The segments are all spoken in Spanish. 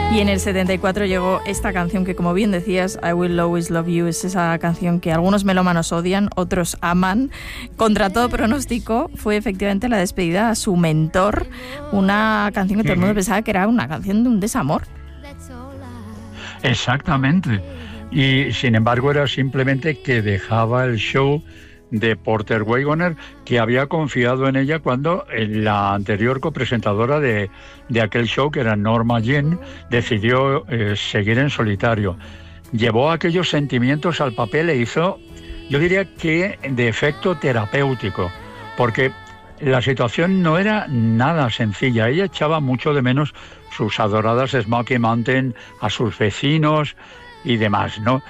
Y en el 74 llegó esta canción que, como bien decías, I Will Always Love You, es esa canción que algunos melómanos odian, otros aman. Contra todo pronóstico, fue efectivamente la despedida a su mentor, una canción que todo el mundo pensaba que era una canción de un desamor. Exactamente. Y sin embargo era simplemente que dejaba el show de Porter Wagoner, que había confiado en ella cuando la anterior copresentadora de aquel show, que era Norma Jean, decidió seguir en solitario. Llevó aquellos sentimientos al papel e hizo, yo diría que de efecto terapéutico, porque la situación no era nada sencilla. Ella echaba mucho de menos sus adoradas Smoky Mountain, a sus vecinos y demás, ¿no?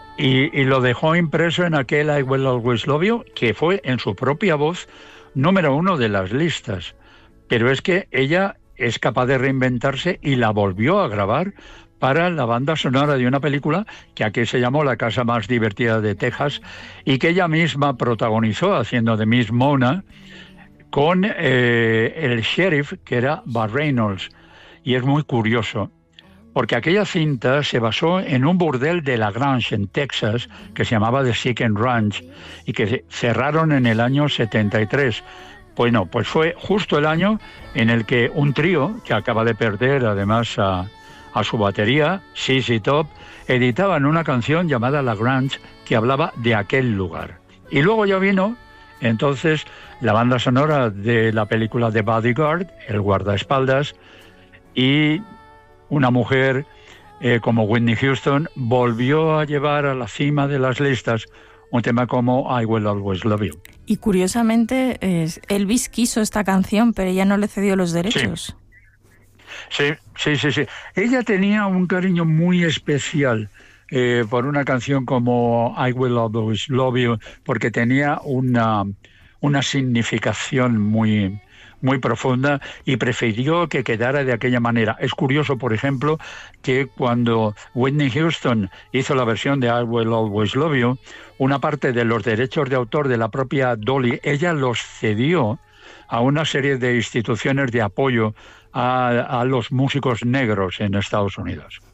Y lo dejó impreso en aquel I Will Always Love You, que fue en su propia voz número 1 de las listas. Pero es que ella es capaz de reinventarse y la volvió a grabar para la banda sonora de una película que aquí se llamó La casa más divertida de Texas y que ella misma protagonizó haciendo de Miss Mona con el sheriff, que era Burt Reynolds. Y es muy curioso, porque aquella cinta se basó en un burdel de La Grange, en Texas, que se llamaba The Chicken Ranch, y que cerraron en el año 73. Bueno, pues fue justo el año en el que un trío, que acaba de perder además a su batería, ZZ Top, editaban una canción llamada La Grange, que hablaba de aquel lugar. Y luego ya vino entonces la banda sonora de la película The Bodyguard, El guardaespaldas, y una mujer como Whitney Houston volvió a llevar a la cima de las listas un tema como I Will Always Love You. Y curiosamente Elvis quiso esta canción, pero ella no le cedió los derechos. Sí. Ella tenía un cariño muy especial por una canción como I Will Always Love You, porque tenía una significación muy profunda y prefirió que quedara de aquella manera. Es curioso, por ejemplo, que cuando Whitney Houston hizo la versión de I Will Always Love You, una parte de los derechos de autor de la propia Dolly, ella los cedió a una serie de instituciones de apoyo a los músicos negros en Estados Unidos.